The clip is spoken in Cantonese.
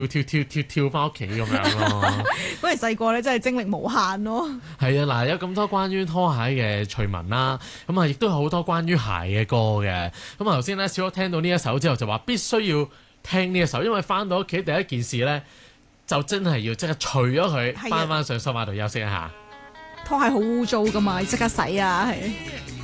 跳翻屋企咁樣咯。 嗰陣細個咧真係精力無限咯。 係啊，嗱，有咁多關於拖鞋嘅趣聞啦，咁啊亦都有好多關於鞋嘅歌嘅。咁啊頭先咧小學聽到呢一首之後就話必須要聽呢一首，因為翻到屋企第一件事咧就真係要即刻除咗佢，翻上梳化度休息一下。 拖鞋好污糟噶嘛，即刻洗啊，係。